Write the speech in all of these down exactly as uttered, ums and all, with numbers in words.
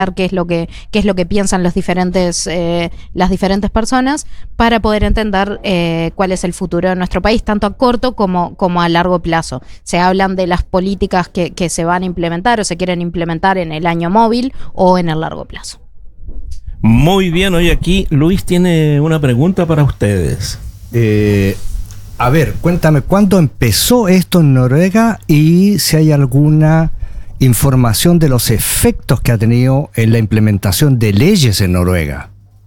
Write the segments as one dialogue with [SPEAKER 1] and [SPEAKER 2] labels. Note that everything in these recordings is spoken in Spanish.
[SPEAKER 1] qué es lo que qué es lo que piensan los diferentes eh, las diferentes personas para poder entender eh, cuál es el futuro de nuestro país, tanto a corto como, como a largo plazo. Se hablan de las políticas que, que se van a implementar o se quieren implementar en el año móvil o en el largo plazo.
[SPEAKER 2] Muy bien, hoy aquí Luis tiene una pregunta para ustedes.
[SPEAKER 3] Eh, a ver, cuéntame, ¿cuándo empezó esto en Noruega y si hay alguna información de los efectos que ha tenido en la implementación de leyes en Noruega?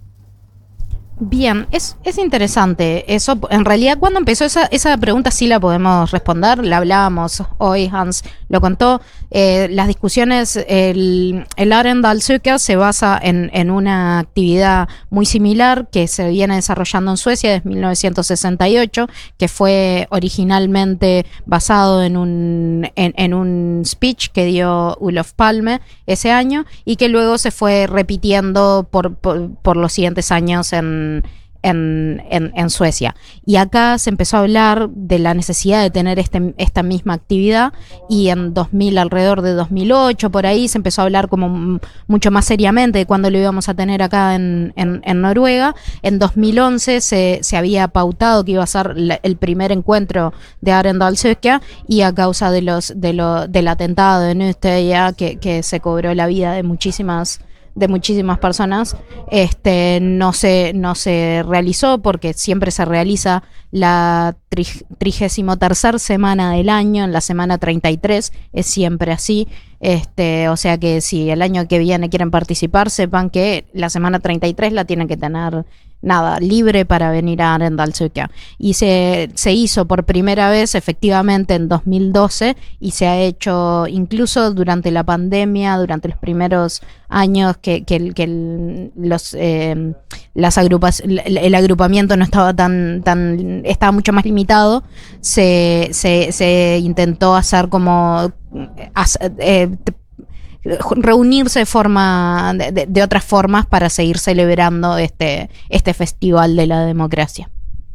[SPEAKER 1] Bien, es, es interesante eso. En realidad, ¿cuándo empezó? Esa, esa pregunta sí la podemos responder. La hablábamos hoy, Hans lo contó. Eh, las discusiones, el, el Arendalsuka se basa en, en una actividad muy similar que se viene desarrollando en Suecia desde mil novecientos sesenta y ocho, que fue originalmente basado en un, en, en un speech que dio Olof Palme ese año y que luego se fue repitiendo por, por, por los siguientes años en En, en, en Suecia. Y acá se empezó a hablar de la necesidad de tener este, esta misma actividad y en dos mil, alrededor de dos mil ocho, por ahí, se empezó a hablar como m- mucho más seriamente de cuándo lo íbamos a tener acá en, en, en Noruega. En dos mil once se, se había pautado que iba a ser la, el primer encuentro de Arendalsuka y a causa de los, de lo, del atentado de Utøya que, que se cobró la vida de muchísimas de muchísimas personas, este no se, no se realizó porque siempre se realiza la trigésimo tercera semana del año, en la semana treinta y tres, es siempre así. Este, o sea que si el año que viene quieren participar, sepan que la semana treinta y tres la tienen que tener nada, libre para venir a Arendalsuka. Y se, se hizo por primera vez efectivamente en dos mil doce y se ha hecho incluso durante la pandemia, durante los primeros años que, que, que el, los, eh, las agrupas, el, el agrupamiento no estaba tan, tan, estaba mucho más limitado, se, se, se intentó hacer como eh, reunirse de forma de, de, de otras formas para seguir celebrando este, este festival de la democracia.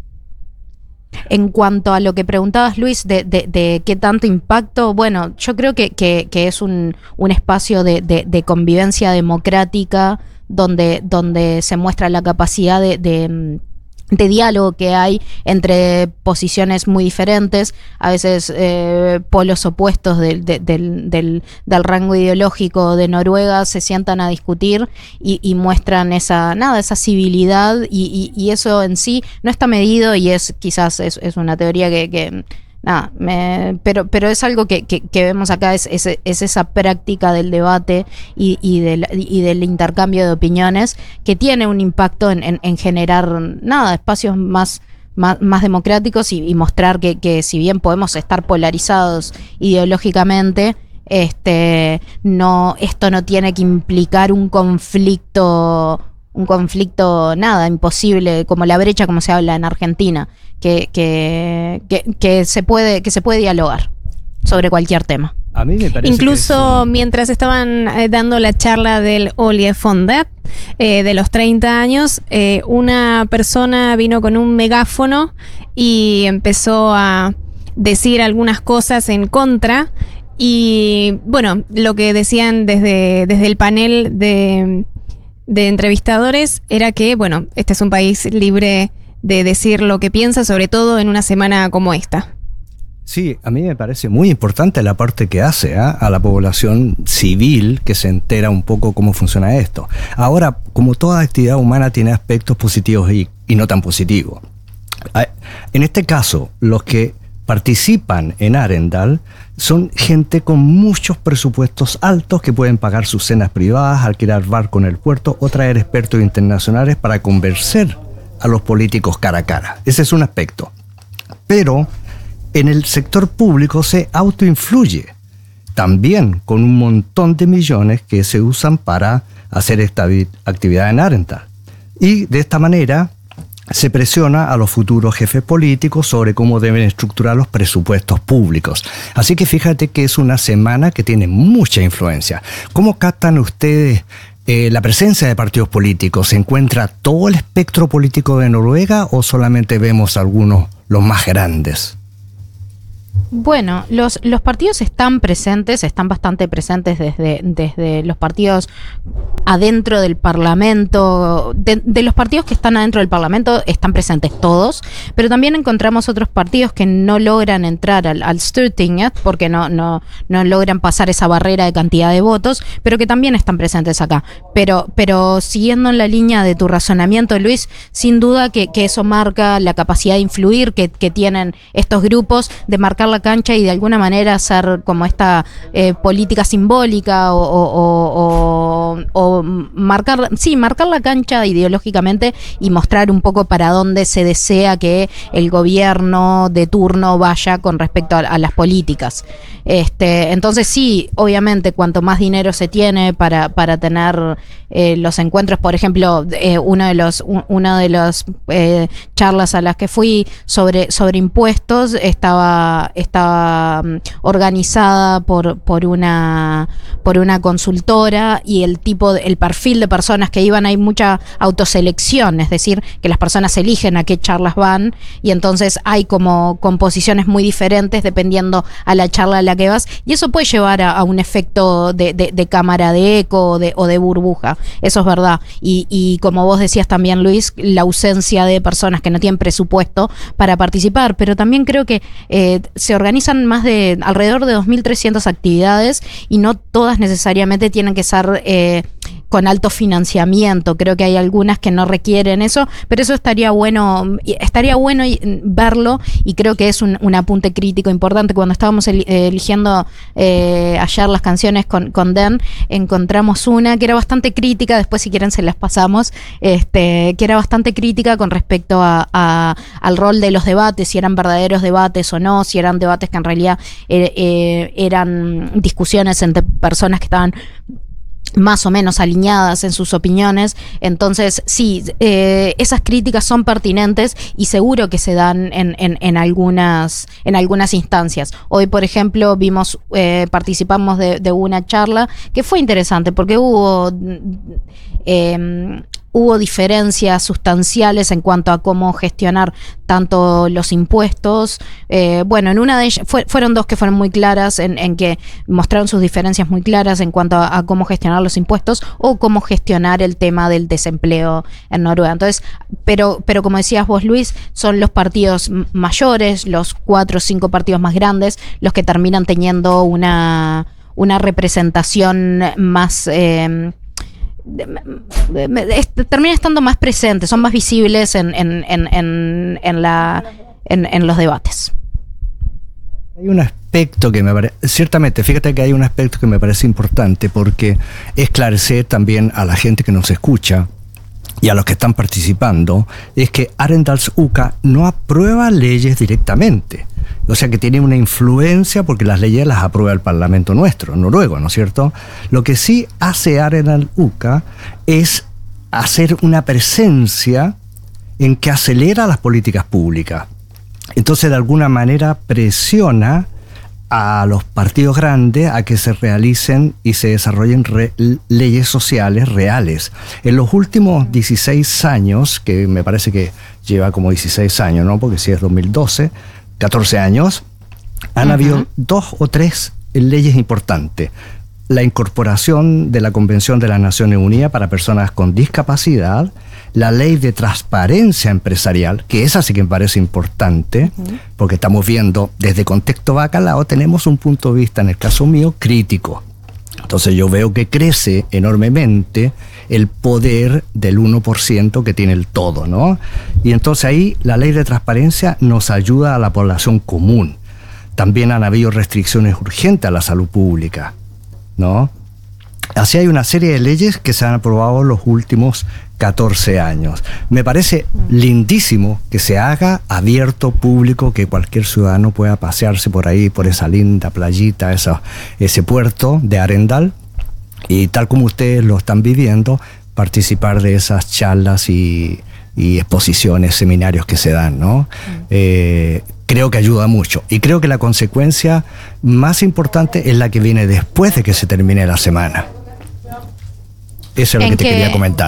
[SPEAKER 1] En cuanto a lo que preguntabas, Luis, de, de, de qué tanto impacto, bueno, yo creo que, que, que es un, un espacio de, de, de convivencia democrática donde, donde se muestra la capacidad de, de de diálogo que hay entre posiciones muy diferentes, a veces eh, polos opuestos del, de, del, del, del rango ideológico de Noruega se sientan a discutir y, y muestran esa nada esa civilidad y, y, y eso en sí no está medido y es quizás es, es una teoría que, que nada, me, pero, pero es algo que, que, que vemos acá, es, es, es esa práctica del debate y, y, del, y del intercambio de opiniones que tiene un impacto en, en, en generar nada, espacios más, más, más democráticos y, y mostrar que, que si bien podemos estar polarizados ideológicamente, este, no, esto no tiene que implicar un conflicto un conflicto nada imposible como la brecha como se habla en Argentina que, que, que, que se puede que se puede dialogar sobre cualquier tema.
[SPEAKER 3] A mí me parece
[SPEAKER 4] incluso
[SPEAKER 3] un...
[SPEAKER 4] mientras estaban eh, dando la charla del Oljefondet eh, de los treinta años, eh, una persona vino con un megáfono y empezó a decir algunas cosas en contra y bueno, lo que decían desde, desde el panel de de entrevistadores era que, bueno, este es un país libre de decir lo que piensa, sobre todo en una semana como esta.
[SPEAKER 3] Sí, a mí me parece muy importante la parte que hace ¿eh? a la población civil que se entera un poco cómo funciona esto. Ahora, como toda actividad humana tiene aspectos positivos y, y no tan positivos. En este caso, los que participan en Arendal son gente con muchos presupuestos altos que pueden pagar sus cenas privadas, alquilar barco en el puerto o traer expertos internacionales para convencer a los políticos cara a cara. Ese es un aspecto. Pero en el sector público se autoinfluye también con un montón de millones que se usan para hacer esta actividad en Arendal. Y de esta manera se presiona a los futuros jefes políticos sobre cómo deben estructurar los presupuestos públicos. Así que fíjate que es una semana que tiene mucha influencia. ¿Cómo captan ustedes eh, la presencia de partidos políticos? ¿Se encuentra todo el espectro político de Noruega o solamente vemos algunos, los más grandes?
[SPEAKER 1] Bueno, los, los partidos están presentes, están bastante presentes desde, desde los partidos adentro del Parlamento, de, de los partidos que están adentro del Parlamento están presentes todos, pero también encontramos otros partidos que no logran entrar al, al Stortinget porque no, no, no logran pasar esa barrera de cantidad de votos, pero que también están presentes acá. Pero, pero siguiendo en la línea de tu razonamiento, Luis, sin duda que, que eso marca la capacidad de influir que, que tienen estos grupos, de marcar la cancha y de alguna manera hacer como esta eh, política simbólica o, o, o, o marcar, sí, marcar la cancha ideológicamente y mostrar un poco para dónde se desea que el gobierno de turno vaya con respecto a, a las políticas. Este, entonces sí, obviamente cuanto más dinero se tiene para, para tener eh, los encuentros, por ejemplo, eh, uno de los un, una de las eh, charlas a las que fui sobre, sobre impuestos estaba, estaba um, organizada por, por una por una consultora, y el tipo de, el perfil de personas que iban, hay mucha autoselección, es decir, que las personas eligen a qué charlas van, y entonces hay como composiciones muy diferentes dependiendo a la charla a la que vas, y eso puede llevar a, a un efecto de, de, de cámara de eco o de, o de burbuja, eso es verdad, y, y como vos decías también, Luis, la ausencia de personas que no tienen presupuesto para participar, pero también creo que eh, se organizan más de alrededor de dos mil trescientas actividades y no todas necesariamente tienen que ser eh, con alto financiamiento. Creo que hay algunas que no requieren eso, pero eso estaría bueno, estaría bueno verlo, y creo que es un, un apunte crítico importante. Cuando estábamos eligiendo eh, ayer las canciones con, con Den, encontramos una que era bastante crítica, después si quieren se las pasamos, este, que era bastante crítica con respecto a, a, al rol de los debates, si eran verdaderos debates o no, si eran debates que en realidad eh, eh, eran discusiones entre personas que estaban más o menos alineadas en sus opiniones. Entonces sí, eh, esas críticas son pertinentes y seguro que se dan en, en, en algunas en algunas instancias. Hoy, por ejemplo, vimos eh, participamos de, de una charla que fue interesante porque hubo eh, hubo diferencias sustanciales en cuanto a cómo gestionar tanto los impuestos. Eh, bueno, en una de ellas, fue, fueron dos que fueron muy claras, en, en que mostraron sus diferencias muy claras en cuanto a, a cómo gestionar los impuestos o cómo gestionar el tema del desempleo en Noruega. Entonces, pero, pero como decías vos, Luis, son los partidos mayores, los cuatro o cinco partidos más grandes, los que terminan teniendo una, una representación más... Eh, De, de, de, termina estando más presentes, son más visibles en, en, en, en, en, la, en, en los debates.
[SPEAKER 3] Hay un aspecto que me parece, ciertamente, fíjate que hay un aspecto que me parece importante, porque esclarecer también a la gente que nos escucha y a los que están participando, es que Arendalsuka no aprueba leyes directamente. O sea que tiene una influencia porque las leyes las aprueba el Parlamento nuestro, noruego, ¿no es cierto? Lo que sí hace Arendalsuka es hacer una presencia en que acelera las políticas públicas. Entonces, de alguna manera, presiona a los partidos grandes a que se realicen y se desarrollen re- leyes sociales reales. En los últimos dieciséis años, que me parece que lleva como dieciséis años, ¿no? Porque si es dos mil doce, catorce años, han uh-huh. habido dos o tres leyes importantes. La incorporación de la Convención de las Naciones Unidas para personas con discapacidad, la ley de transparencia empresarial, que esa sí que me parece importante, uh-huh. porque estamos viendo desde contexto bacalao, tenemos un punto de vista, en el caso mío, crítico. Entonces yo veo que crece enormemente el poder del uno por ciento que tiene el todo, ¿no? Y entonces ahí la ley de transparencia nos ayuda a la población común. También han habido restricciones urgentes a la salud pública, ¿no? Así hay una serie de leyes que se han aprobado los últimos catorce años. Me parece lindísimo que se haga abierto, público, que cualquier ciudadano pueda pasearse por ahí, por esa linda playita, esa, ese puerto de Arendal, y tal como ustedes lo están viviendo, participar de esas charlas y, y exposiciones, seminarios que se dan, ¿no? Mm. Eh, creo que ayuda mucho. Y creo que la consecuencia más importante es la que viene después de que se termine la semana. Eso es lo que te quería comentar.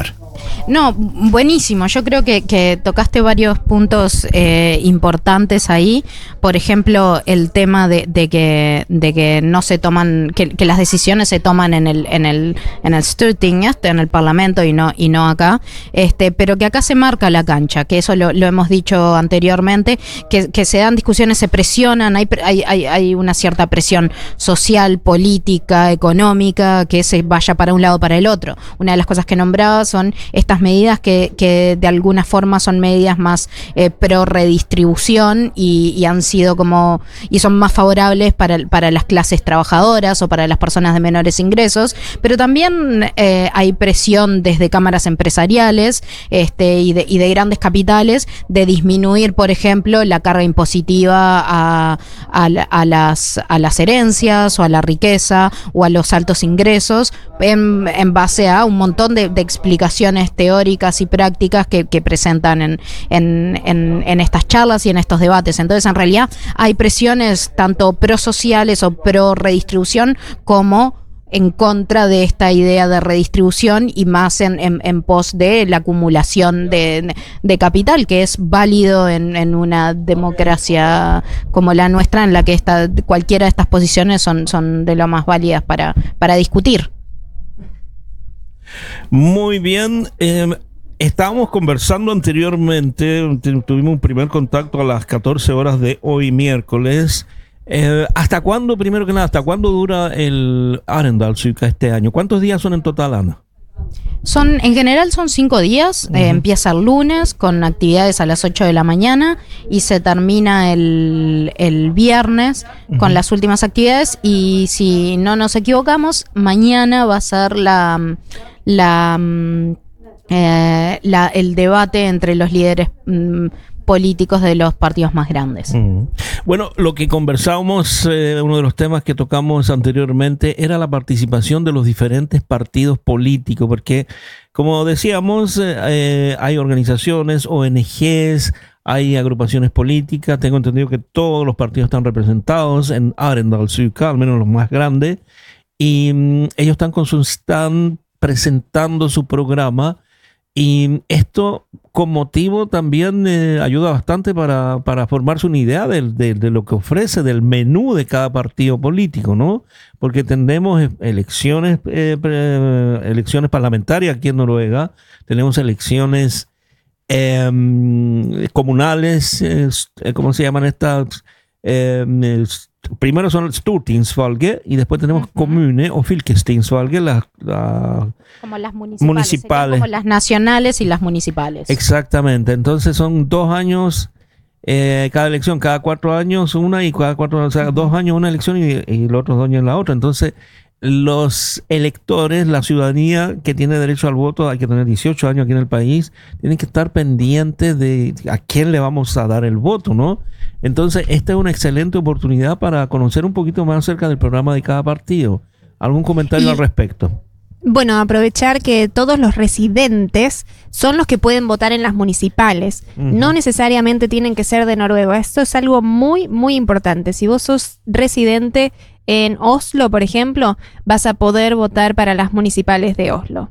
[SPEAKER 1] No, buenísimo. Yo creo que, que tocaste varios puntos eh, importantes ahí. Por ejemplo, el tema de, de que de que no se toman, que, que las decisiones se toman en el en el en el Storting, este, en el Parlamento y no y no acá. Este, pero que acá se marca la cancha, que eso lo, lo hemos dicho anteriormente, que, que se dan discusiones, se presionan, hay, hay hay hay una cierta presión social, política, económica, que se vaya para un lado o para el otro. Una de las cosas que nombraba son estas medidas que, que de alguna forma son medidas más eh, pro redistribución y, y han sido como y son más favorables para, para las clases trabajadoras o para las personas de menores ingresos, pero también eh, hay presión desde cámaras empresariales este, y, de, y de grandes capitales de disminuir, por ejemplo, la carga impositiva a, a, a, las, a las herencias o a la riqueza o a los altos ingresos en, en base a un montón de, de explicaciones teóricas y prácticas que, que presentan en, en, en, en estas charlas y en estos debates. Entonces, en realidad, hay presiones tanto prosociales o pro redistribución como en contra de esta idea de redistribución y más en, en, en pos de la acumulación de, de capital, que es válido en, en una democracia como la nuestra, en la que esta, cualquiera de estas posiciones son, son de lo más válidas para, para discutir.
[SPEAKER 2] Muy bien. Eh, estábamos conversando anteriormente, tuvimos un primer contacto a las catorce horas de hoy miércoles. Eh, ¿Hasta cuándo, primero que nada, hasta cuándo dura el Arendalsuka este año? ¿Cuántos días son en total, Ana?
[SPEAKER 1] Son, en general son cinco días, uh-huh. eh, empieza el lunes con actividades a las ocho de la mañana y se termina el, el viernes uh-huh. con las últimas actividades y si no nos equivocamos, mañana va a ser la... la, eh, la el debate entre los líderes mm, políticos de los partidos más grandes.
[SPEAKER 2] Mm. Bueno, lo que conversábamos, eh, uno de los temas que tocamos anteriormente era la participación de los diferentes partidos políticos, porque como decíamos, eh, hay organizaciones, O N Ges, hay agrupaciones políticas, tengo entendido que todos los partidos están representados en Arendalsuka, al menos los más grandes, y mm, ellos están con su están presentando su programa y esto con motivo también eh, ayuda bastante para, para formarse una idea de, de, de lo que ofrece, del menú de cada partido político, ¿no? Porque tenemos elecciones, eh, pre, elecciones parlamentarias aquí en Noruega, tenemos elecciones eh, comunales, eh, ¿cómo se llaman estas? Eh, primero son el Stortingsvalget y después tenemos uh-huh. Kommune o Fylkestingsvalget, la, la
[SPEAKER 1] como las municipales,
[SPEAKER 2] municipales.
[SPEAKER 1] Como las nacionales y las municipales.
[SPEAKER 2] Exactamente, entonces son dos años eh, cada elección, cada cuatro años una y cada cuatro, o sea, uh-huh. dos años una elección y, y los otros dos años la otra. Entonces los electores, la ciudadanía que tiene derecho al voto, hay que tener dieciocho años aquí en el país, tienen que estar pendientes de a quién le vamos a dar el voto, ¿no? Entonces, esta es una excelente oportunidad para conocer un poquito más acerca del programa de cada partido. ¿Algún comentario y, al respecto?
[SPEAKER 4] Bueno, aprovechar que todos los residentes son los que pueden votar en las municipales. Uh-huh. No necesariamente tienen que ser de Noruega. Esto es algo muy, muy importante. Si vos sos residente en Oslo, por ejemplo, vas a poder votar para las municipales de Oslo.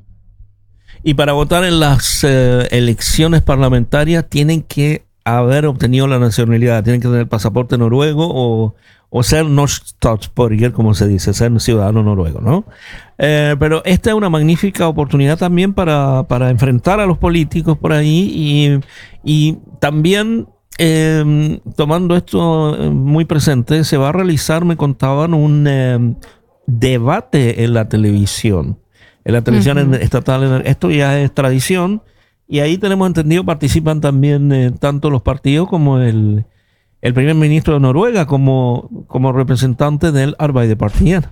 [SPEAKER 2] Y para votar en las eh, elecciones parlamentarias tienen que haber obtenido la nacionalidad, tienen que tener pasaporte noruego o, o ser norsk statsborger, como se dice, ser ciudadano noruego, ¿no? Eh, pero esta es una magnífica oportunidad también para, para enfrentar a los políticos por ahí y, y también eh, tomando esto muy presente, se va a realizar, me contaban, un eh, debate en la televisión, en la televisión uh-huh. estatal. Esto ya es tradición. Y ahí tenemos entendido, participan también eh, tanto los partidos como el, el primer ministro de Noruega como, como representante del Arbeiderpartiet.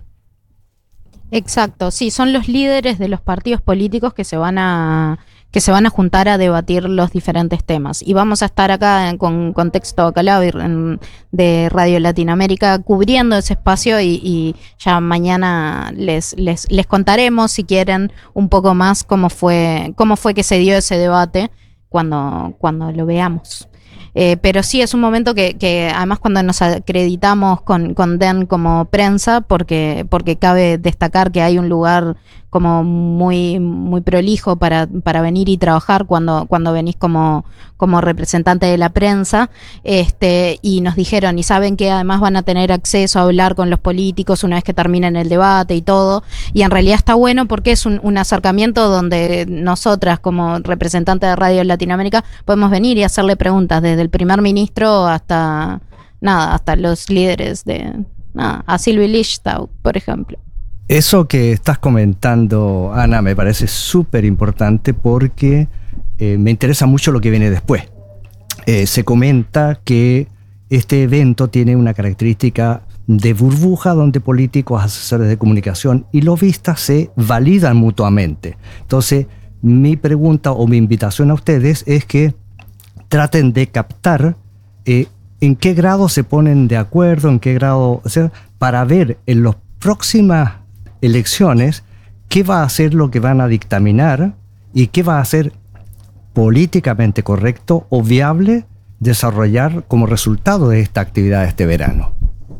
[SPEAKER 1] Exacto, sí, son los líderes de los partidos políticos que se van a que se van a juntar a debatir los diferentes temas. Y vamos a estar acá en, con Contexto Calabir en, de Radio Latinoamérica cubriendo ese espacio y, y ya mañana les, les, les contaremos, si quieren, un poco más cómo fue, cómo fue que se dio ese debate cuando, cuando lo veamos. Eh, pero sí es un momento que, que además cuando nos acreditamos con, con D E N como prensa, porque, porque cabe destacar que hay un lugar como muy, muy prolijo para, para venir y trabajar cuando, cuando venís como, como representante de la prensa, este, y nos dijeron, y saben que además van a tener acceso a hablar con los políticos una vez que terminen el debate y todo, y en realidad está bueno porque es un, un acercamiento donde nosotras como representantes de Radio Latinoamérica podemos venir y hacerle preguntas desde el primer ministro hasta nada, hasta los líderes de nada, a Sylvie Lichtau, por ejemplo.
[SPEAKER 3] Eso que estás comentando, Ana, me parece súper importante porque eh, me interesa mucho lo que viene después. Eh, se comenta que este evento tiene una característica de burbuja donde políticos, asesores de comunicación y lobistas se validan mutuamente. Entonces, mi pregunta o mi invitación a ustedes es que traten de captar eh, en qué grado se ponen de acuerdo, en qué grado, o sea, para ver en las próximas elecciones qué va a ser lo que van a dictaminar y qué va a ser políticamente correcto o viable desarrollar como resultado de esta actividad este verano.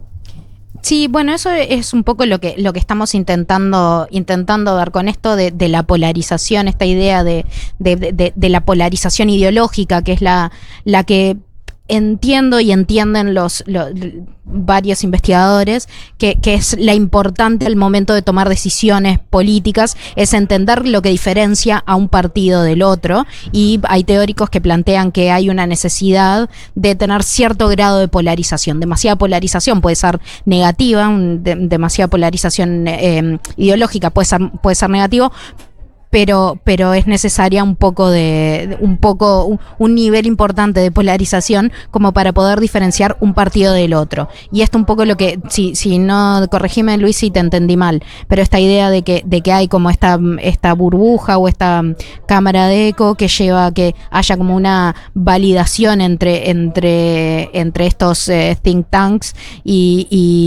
[SPEAKER 1] Sí, bueno, eso es un poco lo que lo que estamos intentando intentando ver con esto de, de la polarización, esta idea de, de, de, de la polarización ideológica, que es la, la que entiendo y entienden los, los varios investigadores que, que es la importante al momento de tomar decisiones políticas, es entender lo que diferencia a un partido del otro, y hay teóricos que plantean que hay una necesidad de tener cierto grado de polarización. Demasiada polarización puede ser negativa, un, de, demasiada polarización eh, ideológica puede ser, puede ser negativo, pero pero es necesaria un poco de un poco un, un nivel importante de polarización como para poder diferenciar un partido del otro. Y esto un poco lo que, si si no, corregime Luis si te entendí mal, pero esta idea de que de que hay como esta esta burbuja o esta cámara de eco que lleva a que haya como una validación entre entre entre estos eh, think tanks y,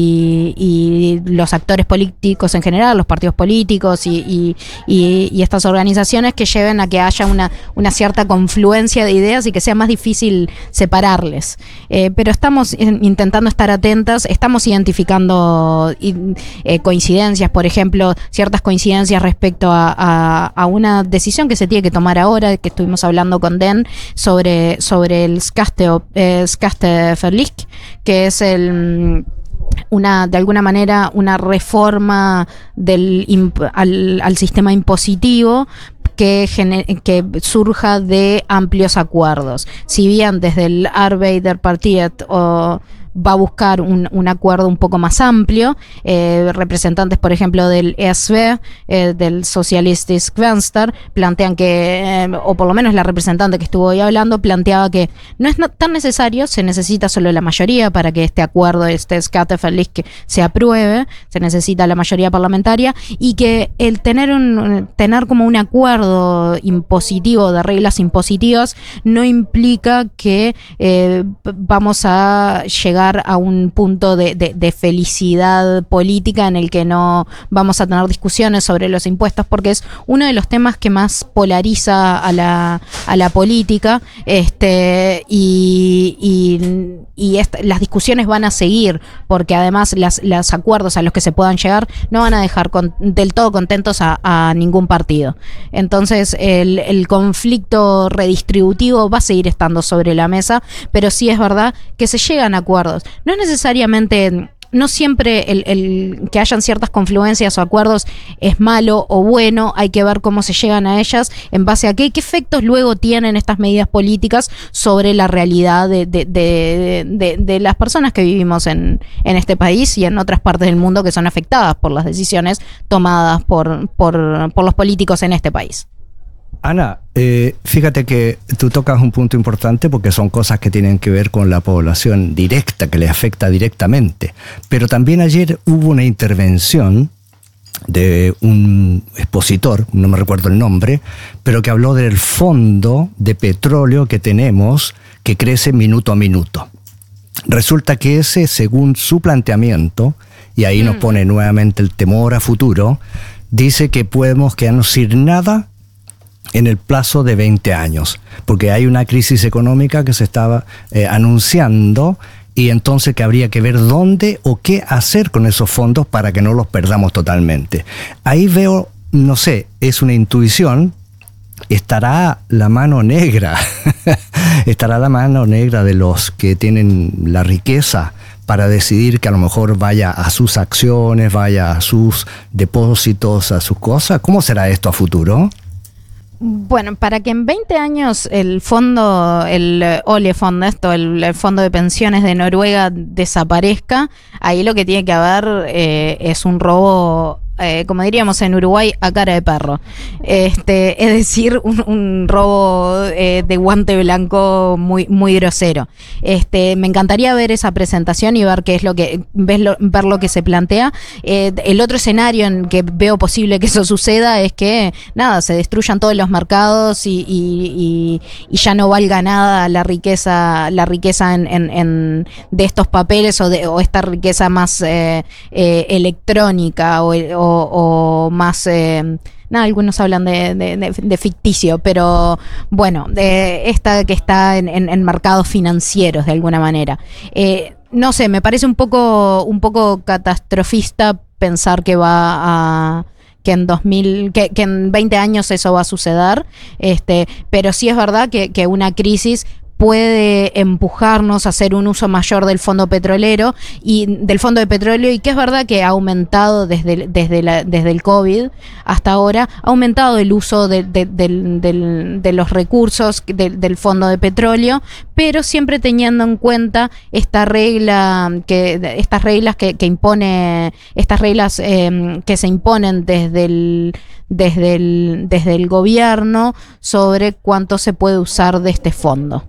[SPEAKER 1] y y los actores políticos en general, los partidos políticos y y, y, y estas organizaciones, que lleven a que haya una, una cierta confluencia de ideas y que sea más difícil separarles. Eh, pero estamos intentando estar atentas, estamos identificando eh, coincidencias, por ejemplo, ciertas coincidencias respecto a, a, a una decisión que se tiene que tomar ahora, que estuvimos hablando con Den, sobre, sobre el Skatte, eh, Skatteverlicht, que es el... una de alguna manera una reforma del imp, al, al sistema impositivo que, gener, que surja de amplios acuerdos. Si bien desde el Arbeiderpartiet o va a buscar un, un acuerdo un poco más amplio, eh, representantes por ejemplo del E S V, eh, del Socialistisk Venstre, plantean que, eh, o por lo menos la representante que estuvo hoy hablando, planteaba que no es no, tan necesario, se necesita solo la mayoría para que este acuerdo, este Skatteverlicht, se apruebe, se necesita la mayoría parlamentaria, y que el tener un tener como un acuerdo impositivo, de reglas impositivas, no implica que eh, vamos a llegar a un punto de, de, de felicidad política en el que no vamos a tener discusiones sobre los impuestos, porque es uno de los temas que más polariza a la, a la política, este, y, y, y esta, las discusiones van a seguir, porque además las, los acuerdos a los que se puedan llegar no van a dejar con, del todo contentos a, a ningún partido. Entonces el, el conflicto redistributivo va a seguir estando sobre la mesa, pero sí es verdad que se llegan a acuerdos. No es necesariamente, no siempre el, el que hayan ciertas confluencias o acuerdos es malo o bueno, hay que ver cómo se llegan a ellas, en base a qué, qué efectos luego tienen estas medidas políticas sobre la realidad de, de, de, de, de las personas que vivimos en, en este país y en otras partes del mundo que son afectadas por las decisiones tomadas por, por, por los políticos en este país.
[SPEAKER 3] Ana, eh, fíjate que tú tocas un punto importante porque son cosas que tienen que ver con la población directa, que les afecta directamente. Pero también ayer hubo una intervención de un expositor, no me recuerdo el nombre, pero que habló del fondo de petróleo que tenemos, que crece minuto a minuto. Resulta que ese, según su planteamiento, y ahí mm. nos pone nuevamente el temor a futuro, dice que podemos quedarnos sin nada en el plazo de veinte años, porque hay una crisis económica que se estaba eh, anunciando, y entonces que habría que ver dónde o qué hacer con esos fondos para que no los perdamos totalmente. Ahí veo no sé, es una intuición, estará la mano negra, estará la mano negra de los que tienen la riqueza para decidir que a lo mejor vaya a sus acciones, vaya a sus depósitos, a sus cosas. ¿Cómo será esto a futuro?
[SPEAKER 1] Bueno, para que en veinte años el fondo, el Oljefondet, esto, el, el fondo de pensiones de Noruega desaparezca, ahí lo que tiene que haber eh, es un robo, eh, como diríamos en Uruguay, a cara de perro. Este, es decir, un, un robo eh, de guante blanco muy, muy grosero. Este, me encantaría ver esa presentación y ver qué es lo que, ver lo, ver lo que se plantea. Eh, el otro escenario en que veo posible que eso suceda es que, nada, se destruyan todos los mercados y, y, y, y ya no valga nada la riqueza, la riqueza en, en, en de estos papeles o, de, o esta riqueza más eh, eh, electrónica o, o o más, eh, nada, algunos hablan de, de, de, de ficticio, pero bueno, de esta que está en, en, en mercados financieros de alguna manera. Eh, no sé, me parece un poco, un poco catastrofista pensar que va a... que en dos mil, que, que en veinte años eso va a suceder, este, pero sí es verdad que, que una crisis puede empujarnos a hacer un uso mayor del fondo petrolero y del fondo de petróleo, y que es verdad que ha aumentado desde, desde, la, desde el COVID hasta ahora, ha aumentado el uso de, de, de, de, de los recursos de, del fondo de petróleo, pero siempre teniendo en cuenta esta regla, que estas reglas que, que impone, estas reglas eh, que se imponen desde el desde el, desde el gobierno sobre cuánto se puede usar de este fondo.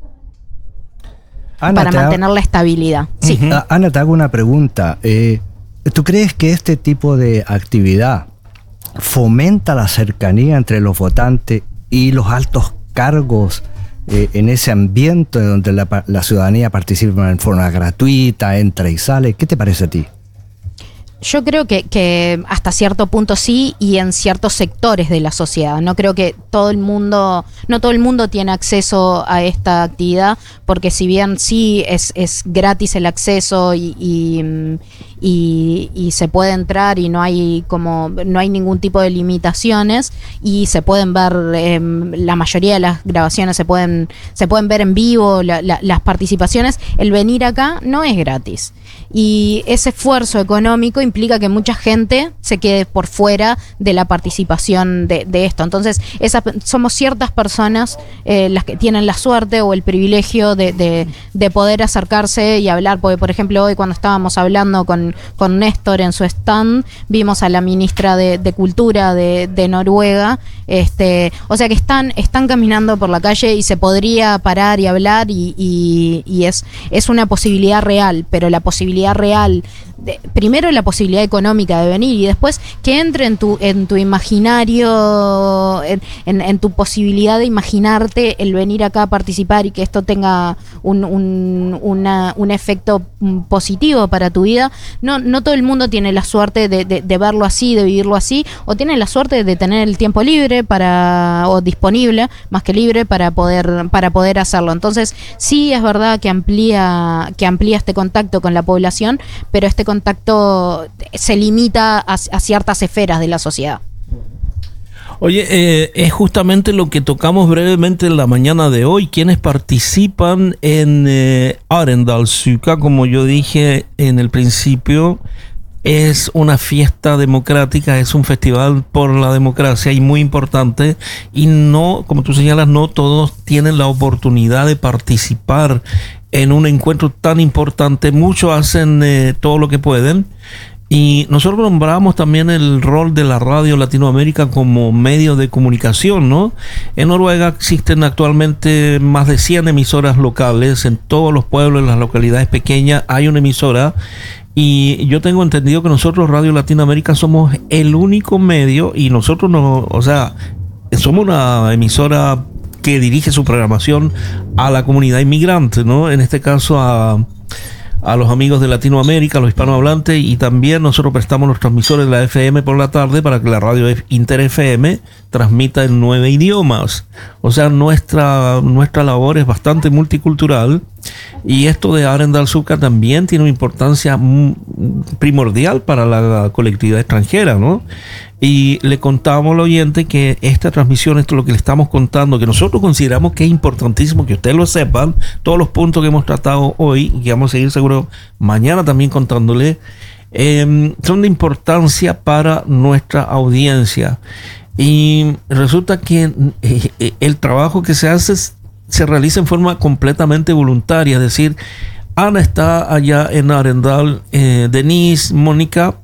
[SPEAKER 1] Ana, para mantener ha... la estabilidad. Sí.
[SPEAKER 3] Uh-huh. Ana, te hago una pregunta. Eh, ¿Tú crees que este tipo de actividad fomenta la cercanía entre los votantes y los altos cargos eh, en ese ambiente donde la, la ciudadanía participa en forma gratuita, entra y sale? ¿Qué te parece a ti?
[SPEAKER 1] Yo creo que, que hasta cierto punto sí, y en ciertos sectores de la sociedad. No creo que todo el mundo, no todo el mundo tiene acceso a esta actividad, porque si bien sí es, es gratis el acceso y, y, y, y se puede entrar y no hay como no hay ningún tipo de limitaciones y se pueden ver, eh, la mayoría de las grabaciones se pueden se pueden ver en vivo, la, la, las participaciones, el venir acá no es gratis. Y ese esfuerzo económico implica que mucha gente se quede por fuera de la participación de, de esto. Entonces, esa, somos ciertas personas eh, las que tienen la suerte o el privilegio de, de, de poder acercarse y hablar. Porque, por ejemplo, hoy cuando estábamos hablando con, con Néstor en su stand, vimos a la ministra de, de Cultura de, de Noruega. Este, o sea que están, están caminando por la calle y se podría parar y hablar y, y, y es, es una posibilidad real, pero la posibilidad real, de, primero la posibilidad económica de venir y después que entre en tu en tu imaginario, en, en, en tu posibilidad de imaginarte el venir acá a participar y que esto tenga un, un, una, un efecto positivo para tu vida. No, no todo el mundo tiene la suerte de, de, de verlo así, de vivirlo así, o tiene la suerte de tener el tiempo libre para o disponible, más que libre, para poder para poder hacerlo. Entonces, sí es verdad que amplía que amplía este contacto con la población, pero este contacto se limita a, a ciertas esferas de la sociedad.
[SPEAKER 2] Oye, eh, es justamente lo que tocamos brevemente en la mañana de hoy. Quienes participan en eh, Arendalsuka, como yo dije en el principio, es una fiesta democrática, es un festival por la democracia y muy importante, y no, como tú señalas, no todos tienen la oportunidad de participar en un encuentro tan importante. Muchos hacen eh, todo lo que pueden, y nosotros nombramos también el rol de la radio Latinoamérica como medio de comunicación, ¿no? En Noruega existen actualmente más de cien emisoras locales, en todos los pueblos, en las localidades pequeñas hay una emisora. Y yo tengo entendido que nosotros, Radio Latinoamérica, somos el único medio, y nosotros no, o sea, somos una emisora que dirige su programación a la comunidad inmigrante, ¿no? En este caso a, a los amigos de Latinoamérica, a los hispanohablantes, y también nosotros prestamos los transmisores de la F M por la tarde para que la radio Inter F M transmita en nueve idiomas. O sea, nuestra, nuestra labor es bastante multicultural. Y esto de Arendal-Sucre también tiene una importancia primordial para la colectividad extranjera, ¿no? Y le contamos al oyente que esta transmisión, esto es lo que le estamos contando, que nosotros consideramos que es importantísimo que ustedes lo sepan, todos los puntos que hemos tratado hoy, y que vamos a seguir seguro mañana también contándole, eh, son de importancia para nuestra audiencia. Y resulta que eh, el trabajo que se hace se realiza en forma completamente voluntaria, es decir, Ana está allá en Arendal, eh, Denise, Mónica,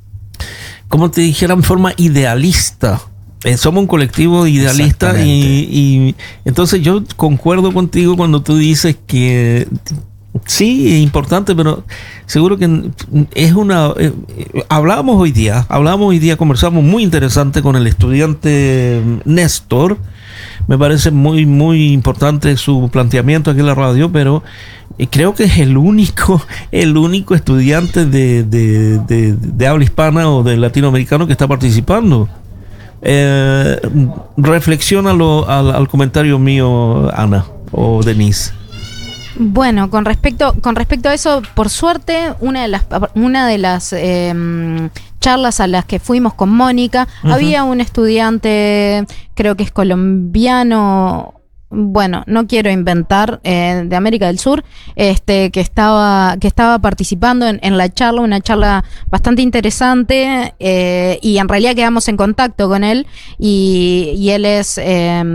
[SPEAKER 2] como te dijera, en forma idealista. Eh, somos un colectivo idealista y, y entonces yo concuerdo contigo cuando tú dices que sí, es importante, pero seguro que es una... Eh, hablamos hoy día, hablamos hoy día, conversamos muy interesante con el estudiante Néstor. Me parece muy, muy importante su planteamiento aquí en la radio, pero creo que es el único, el único estudiante de, de, de, de habla hispana o de latinoamericano que está participando. Eh, reflexiónalo al, al comentario mío, Ana o Denise.
[SPEAKER 1] Bueno, con respecto con respecto a eso, por suerte, una de las una de las eh, charlas a las que fuimos con Mónica, uh-huh. había un estudiante, creo que es colombiano, bueno, no quiero inventar, eh, de América del Sur, este, que estaba, que estaba participando en, en la charla, una charla bastante interesante, eh, y en realidad quedamos en contacto con él, y, y él es, eh,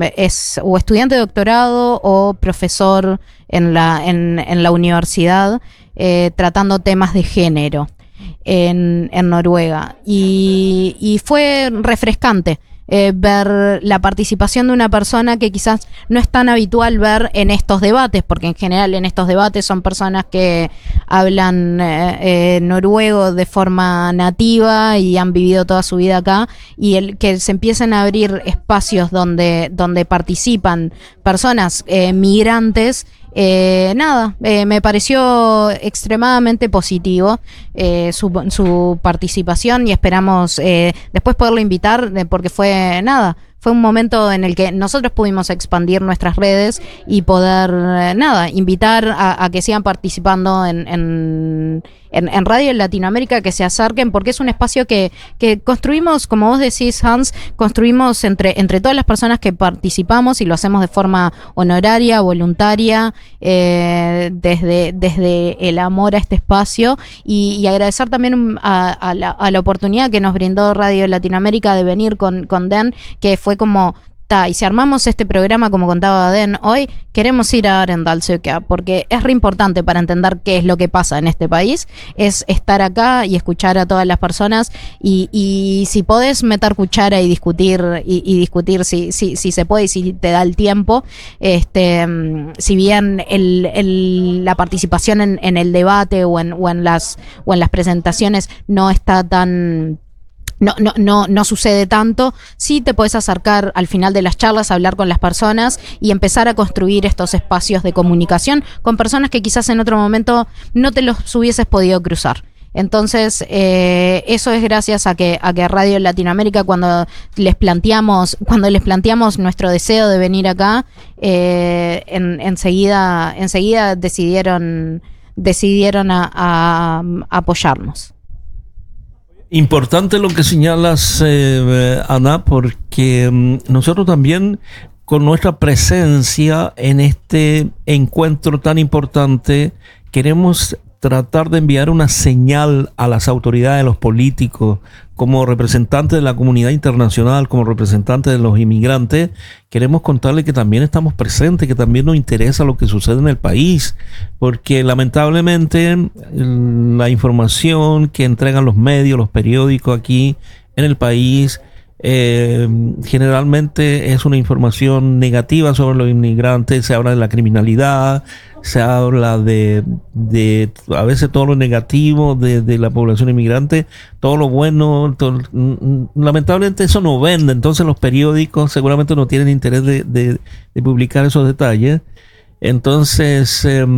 [SPEAKER 1] es o estudiante de doctorado o profesor en la, en, en la universidad, eh, tratando temas de género en, en Noruega. Y, y fue refrescante. Eh, ver la participación de una persona que quizás no es tan habitual ver en estos debates, porque en general en estos debates son personas que hablan eh, eh, noruego de forma nativa y han vivido toda su vida acá, y el que se empiecen a abrir espacios donde, donde participan personas eh, migrantes. Eh, nada, eh, me pareció extremadamente positivo eh, su, su participación, y esperamos eh, después poderlo invitar, eh, porque fue nada, fue un momento en el que nosotros pudimos expandir nuestras redes y poder, eh, nada, invitar a, a que sigan participando en, en, en, en radio en Latinoamérica, que se acerquen, porque es un espacio que, que construimos, como vos decís, Hans, construimos entre, entre todas las personas que participamos, y lo hacemos de forma honoraria, voluntaria, eh, desde, desde el amor a este espacio, y, y agradecer también a, a, la, a la oportunidad que nos brindó Radio Latinoamérica de venir con, con Den, que fue como, ta, y si armamos este programa, como contaba Den hoy, queremos ir a Arendal-Sucre, porque es re importante para entender qué es lo que pasa en este país, es estar acá y escuchar a todas las personas, y, y si podés meter cuchara y discutir, y, y discutir si, si, si se puede y si te da el tiempo, este, si bien el, el, la participación en, en el debate o en, o en las, o en las presentaciones no está tan... No, no, no, no sucede tanto. Sí te puedes acercar al final de las charlas a hablar con las personas y empezar a construir estos espacios de comunicación con personas que quizás en otro momento no te los hubieses podido cruzar. Entonces, eh, eso es gracias a que, a que Radio Latinoamérica, cuando les planteamos, cuando les planteamos nuestro deseo de venir acá, eh, en, enseguida, enseguida decidieron, decidieron a, a, a apoyarnos.
[SPEAKER 2] Importante lo que señalas, eh, Ana, porque um, nosotros también, con nuestra presencia en este encuentro tan importante, queremos tratar de enviar una señal a las autoridades, a los políticos, como representantes de la comunidad internacional, como representantes de los inmigrantes. Queremos contarles que también estamos presentes, que también nos interesa lo que sucede en el país, porque lamentablemente la información que entregan los medios, los periódicos aquí en el país, Eh, generalmente es una información negativa sobre los inmigrantes. Se habla de la criminalidad, se habla de, de a veces todo lo negativo de, de la población inmigrante, todo lo bueno. Todo, lamentablemente eso no vende, entonces los periódicos seguramente no tienen interés de, de, de publicar esos detalles. Entonces eh,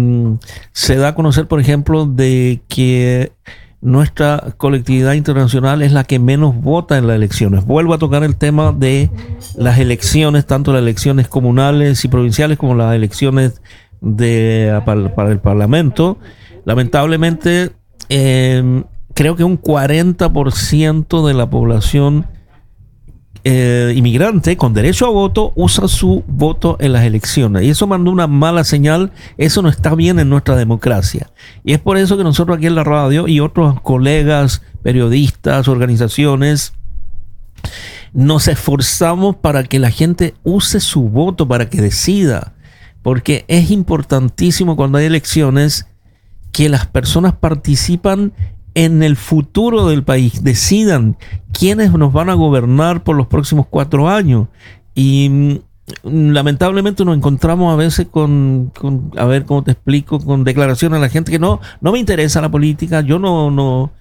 [SPEAKER 2] se da a conocer, por ejemplo, de que nuestra colectividad internacional es la que menos vota en las elecciones. Vuelvo a tocar el tema de las elecciones, tanto las elecciones comunales y provinciales como las elecciones de, para, para el Parlamento. Lamentablemente, eh, creo que un cuarenta por ciento de la población eh, inmigrante con derecho a voto usa su voto en las elecciones. Y eso manda una mala señal. Eso no está bien en nuestra democracia. Y es por eso que nosotros aquí en la radio y otros colegas, periodistas, organizaciones, nos esforzamos para que la gente use su voto, para que decida. Porque es importantísimo cuando hay elecciones que las personas participan en el futuro del país, decidan quiénes nos van a gobernar por los próximos cuatro años. Y mm, lamentablemente nos encontramos a veces con, con, a ver cómo te explico, con declaraciones a la gente que no, no me interesa la política, yo no, no,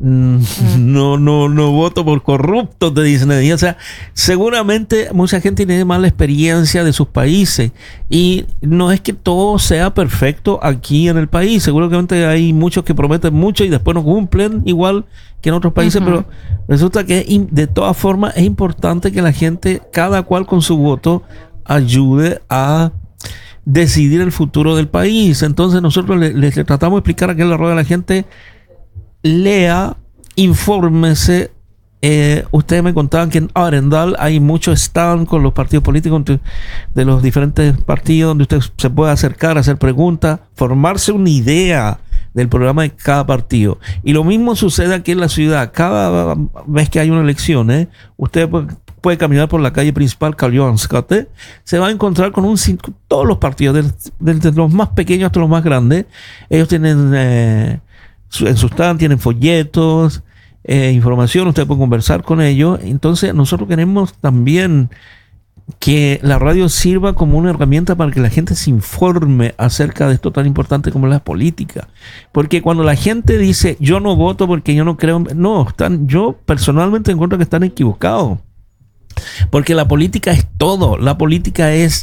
[SPEAKER 2] No, no, no voto por corruptos, te dicen. O sea, seguramente mucha gente tiene mala experiencia de sus países y no es que todo sea perfecto aquí en el país. Seguramente hay muchos que prometen mucho y después no cumplen, igual que en otros países, uh-huh. Pero resulta que de todas formas es importante que la gente, cada cual con su voto, ayude a decidir el futuro del país. Entonces nosotros le, le, le tratamos de explicar aquí en la rueda a la gente: lea, infórmese. Eh, ustedes me contaban que en Arendal hay muchos stand con los partidos políticos de los diferentes partidos donde usted se puede acercar, hacer preguntas, formarse una idea del programa de cada partido. Y lo mismo sucede aquí en la ciudad. Cada vez que hay una elección, ¿eh? usted puede, puede caminar por la calle principal, Carl Johan Scotte, se va a encontrar con un todos los partidos, desde los más pequeños hasta los más grandes. Ellos tienen eh, en su stand, tienen folletos, eh, información, usted puede conversar con ellos. Entonces nosotros queremos también que la radio sirva como una herramienta para que la gente se informe acerca de esto tan importante como la política. Porque cuando la gente dice yo no voto porque yo no creo, no, están, yo personalmente encuentro que están equivocados. Porque la política es todo. La política es,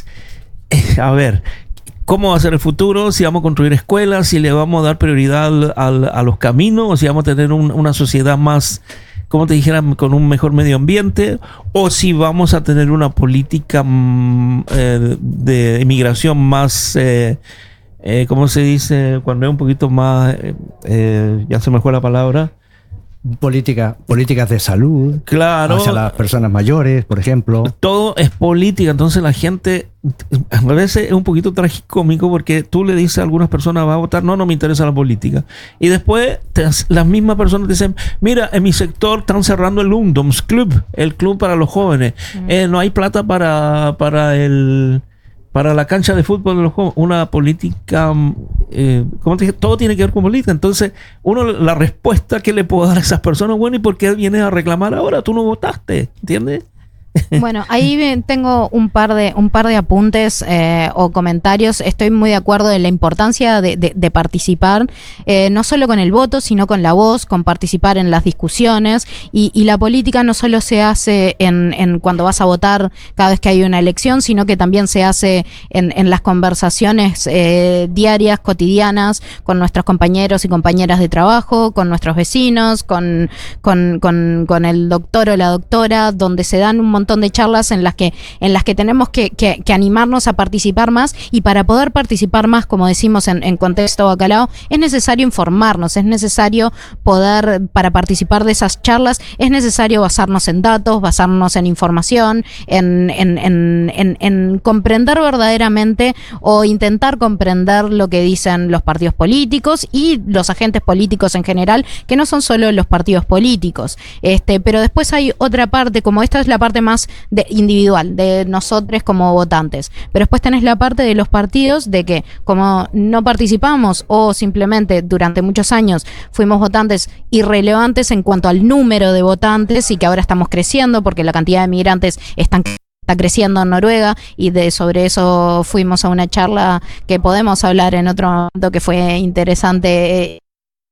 [SPEAKER 2] es a ver, ¿cómo va a ser el futuro? Si vamos a construir escuelas, si le vamos a dar prioridad al, a los caminos, o si vamos a tener un, una sociedad más, como te dijera, con un mejor medio ambiente, o si vamos a tener una política mm, eh, de inmigración más, eh, eh, ¿cómo se dice? Cuando es un poquito más, eh, eh, ya se me fue la palabra.
[SPEAKER 3] Política, políticas de salud,
[SPEAKER 2] claro,
[SPEAKER 3] hacia las personas mayores, por ejemplo.
[SPEAKER 2] Todo es política. Entonces la gente, a veces es un poquito tragicómico porque tú le dices a algunas personas va a votar, no, no me interesa la política. Y después te, las mismas personas te dicen, mira, en mi sector están cerrando el Ungdomsclub, el club para los jóvenes. Mm. Eh, no hay plata para, para el... para la cancha de fútbol de los jóvenes, una política, eh, como te dije, todo tiene que ver con política. Entonces, uno, la respuesta que le puedo dar a esas personas, bueno, ¿y por qué vienes a reclamar ahora? Tú no votaste, ¿entiendes?
[SPEAKER 1] Bueno, ahí tengo un par de un par de apuntes eh, o comentarios. Estoy muy de acuerdo en la importancia de, de, de participar, eh, no solo con el voto, sino con la voz, con participar en las discusiones. Y, y la política no solo se hace en, en cuando vas a votar cada vez que hay una elección, sino que también se hace en, en las conversaciones eh, diarias, cotidianas, con nuestros compañeros y compañeras de trabajo, con nuestros vecinos, con, con, con, con el doctor o la doctora, donde se dan un montón de charlas en las que en las que tenemos que, que, que animarnos a participar más. Y para poder participar más, como decimos en, en contexto bacalao, es necesario informarnos, es necesario poder, para participar de esas charlas, es necesario basarnos en datos, basarnos en información, en, en, en, en, en comprender verdaderamente o intentar comprender lo que dicen los partidos políticos y los agentes políticos en general, que no son solo los partidos políticos. Este, pero después hay otra parte, como esta es la parte más de individual, de nosotros como votantes. Pero después tenés la parte de los partidos, de que como no participamos o simplemente durante muchos años fuimos votantes irrelevantes en cuanto al número de votantes y que ahora estamos creciendo porque la cantidad de migrantes están está creciendo en Noruega, y de sobre eso fuimos a una charla que podemos hablar en otro momento, que fue interesante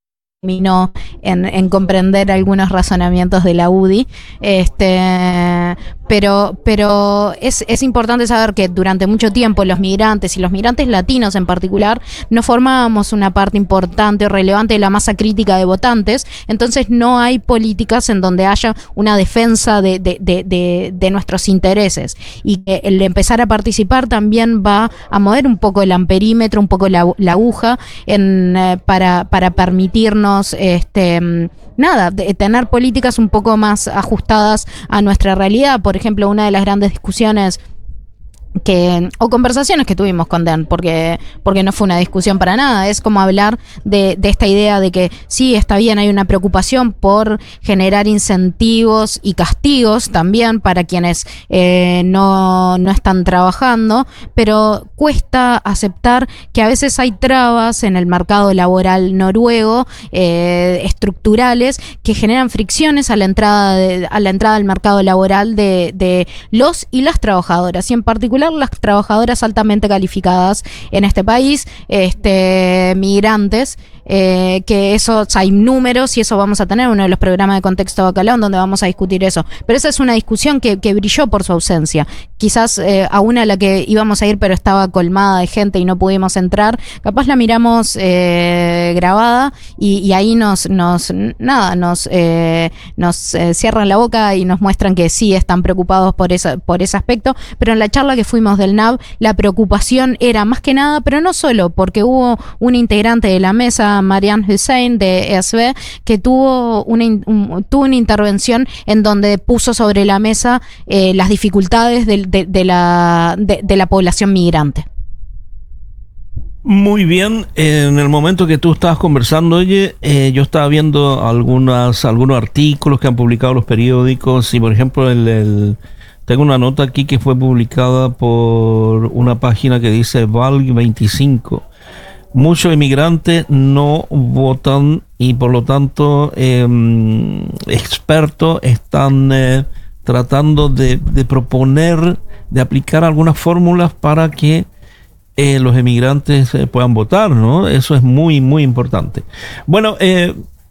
[SPEAKER 1] terminó en, en comprender algunos razonamientos de la U D I, este, pero, pero es, es importante saber que durante mucho tiempo los migrantes y los migrantes latinos en particular no formábamos una parte importante o relevante de la masa crítica de votantes, entonces no hay políticas en donde haya una defensa de, de, de, de, de nuestros intereses, y que el empezar a participar también va a mover un poco el amperímetro, un poco la, la aguja en, eh, para, para permitirnos este nada, de tener políticas un poco más ajustadas a nuestra realidad. Por ejemplo, una de las grandes discusiones que o conversaciones que tuvimos con Dan, porque porque no fue una discusión para nada, es como hablar de, de esta idea de que sí, está bien, hay una preocupación por generar incentivos y castigos también para quienes eh, no, no están trabajando, pero cuesta aceptar que a veces hay trabas en el mercado laboral noruego, eh, estructurales, que generan fricciones a la entrada de, a la entrada al mercado laboral de, de los y las trabajadoras, y en particular las trabajadoras altamente calificadas en este país, este, migrantes, eh, que eso, o sea, hay números, y eso vamos a tener uno de los programas de Contexto Bacalao donde vamos a discutir eso, pero esa es una discusión que, que brilló por su ausencia, quizás eh, a una a la que íbamos a ir pero estaba colmada de gente y no pudimos entrar, capaz la miramos eh, grabada y, y ahí nos, nos nada, nos, eh, nos eh, cierran la boca y nos muestran que sí están preocupados por, esa, por ese aspecto, pero en la charla que fuimos del N A B, la preocupación era más que nada, pero no solo, porque hubo un integrante de la mesa, Marianne Hussein de E S B, que tuvo una, un, tuvo una intervención en donde puso sobre la mesa eh, las dificultades de, de, de, la, de, de la población migrante.
[SPEAKER 2] Muy bien, en el momento que tú estabas conversando, oye, eh, yo estaba viendo algunas, algunos artículos que han publicado los periódicos, y por ejemplo el, el tengo una nota aquí que fue publicada por una página que dice Val veinticinco. Muchos inmigrantes no votan y por lo tanto eh, expertos están eh, tratando de, de proponer, de aplicar algunas fórmulas para que eh, los inmigrantes eh, puedan votar, ¿no? Eso es muy, muy importante. Bueno, eh,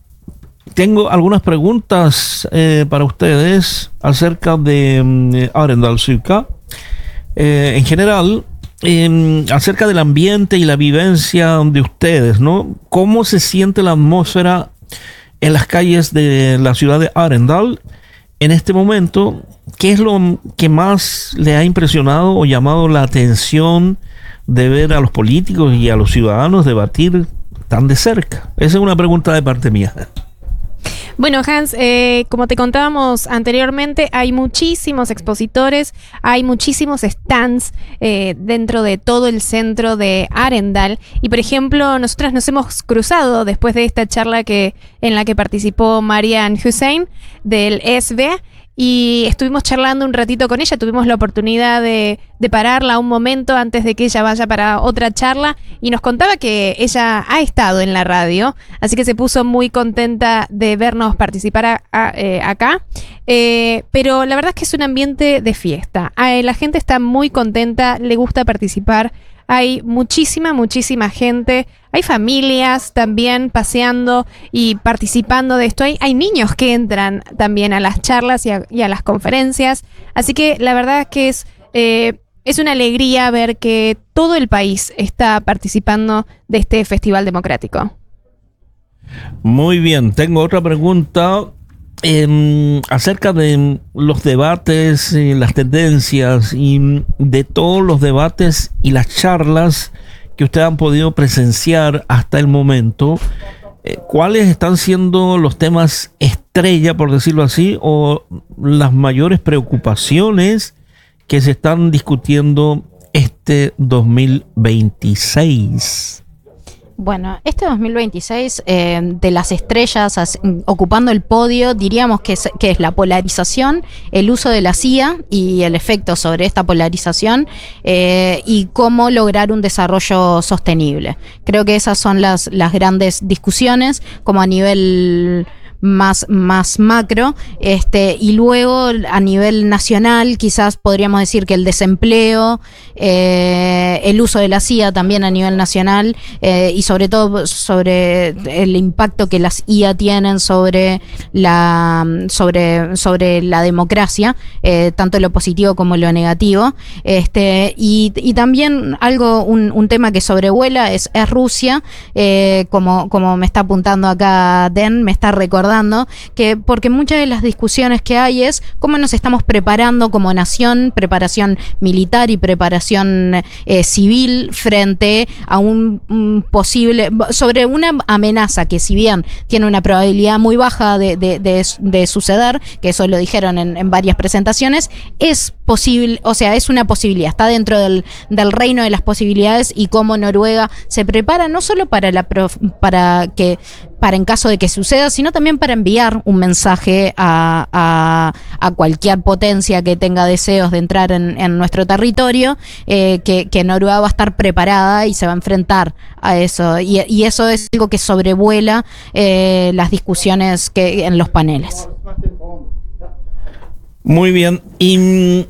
[SPEAKER 2] tengo algunas preguntas eh, para ustedes acerca de eh, Arendalsuka. Eh, en general, eh, acerca del ambiente y la vivencia de ustedes, ¿no? ¿Cómo se siente la atmósfera en las calles de la ciudad de Arendal en este momento? ¿Qué es lo que más le ha impresionado o llamado la atención de ver a los políticos y a los ciudadanos debatir tan de cerca? Esa es una pregunta de parte mía.
[SPEAKER 4] Bueno, Hans, eh, como te contábamos anteriormente, hay muchísimos expositores, hay muchísimos stands eh, dentro de todo el centro de Arendal. Y, por ejemplo, nosotras nos hemos cruzado después de esta charla que en la que participó Marianne Hussein del E S B, y estuvimos charlando un ratito con ella. Tuvimos la oportunidad de, de pararla un momento antes de que ella vaya para otra charla, y nos contaba que ella ha estado en la radio, así que se puso muy contenta de vernos participar a, a, eh, acá. Eh, pero la verdad es que es un ambiente de fiesta. Eh, la gente está muy contenta, le gusta participar. Hay muchísima, muchísima gente. Hay familias también paseando y participando de esto. Hay, hay niños que entran también a las charlas y a, y a las conferencias. Así que la verdad es que es, eh, es una alegría ver que todo el país está participando de este festival democrático.
[SPEAKER 2] Muy bien, tengo otra pregunta. Eh, acerca de los debates, eh, las tendencias y de todos los debates y las charlas que ustedes han podido presenciar hasta el momento, eh, ¿cuáles están siendo los temas estrella, por decirlo así, o las mayores preocupaciones que se están discutiendo este dos mil veintiséis?
[SPEAKER 1] Bueno, este dos mil veintiséis, eh, de las estrellas as, ocupando el podio, diríamos que es, que es la polarización, el uso de la C I A y el efecto sobre esta polarización, eh, y cómo lograr un desarrollo sostenible. Creo que esas son las, las grandes discusiones, como a nivel más, más macro, este, y luego a nivel nacional quizás podríamos decir que el desempleo, eh, el uso de la C I A también a nivel nacional, eh, y sobre todo sobre el impacto que las I A tienen sobre la, sobre, sobre la democracia, eh, tanto lo positivo como lo negativo, este, y, y también algo, un, un tema que sobrevuela es, es Rusia, eh, como, como me está apuntando acá Den, me está recordando, que porque muchas de las discusiones que hay es cómo nos estamos preparando como nación, preparación militar y preparación eh, civil frente a un, un posible, sobre una amenaza que si bien tiene una probabilidad muy baja de, de, de, de suceder, que eso lo dijeron en, en varias presentaciones, es posible, o sea, es una posibilidad, está dentro del, del reino de las posibilidades, y cómo Noruega se prepara no solo para la para que para en caso de que suceda, sino también para enviar un mensaje a, a, a cualquier potencia que tenga deseos de entrar en, en nuestro territorio, eh, que, que Noruega va a estar preparada y se va a enfrentar a eso, y, y eso es algo que sobrevuela eh, las discusiones que en los paneles.
[SPEAKER 2] Muy bien, y